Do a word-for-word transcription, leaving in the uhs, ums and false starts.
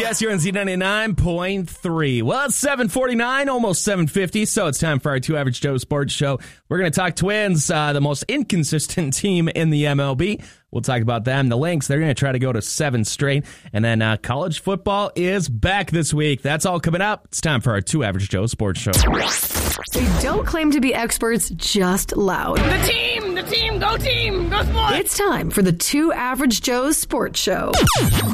S here on Z ninety-nine point three. Well, it's seven forty-nine, almost seven fifty, so it's time for our Two Average Joe Sports Show. We're going to talk Twins, uh, the most inconsistent team in the M L B. We'll talk about them. The Lynx, they're going to try to go to seven straight. And then uh, college football is back this week. That's all coming up. It's time for our Two Average Joe Sports Show. They don't claim to be experts, just loud. The team! The team! Go team! Go sports! It's time for the Two Average Joe's Sports Show.